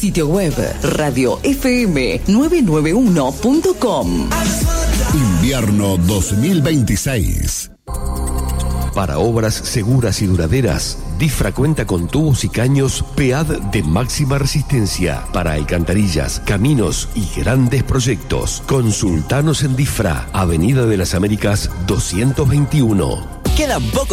sitio web radiofm991.com. Invierno 2026. Para obras seguras y duraderas, DIFRA cuenta con tubos y caños PEAD de máxima resistencia para alcantarillas, caminos y grandes proyectos. Consultanos en DIFRA, Avenida de las Américas 221. Quedan pocos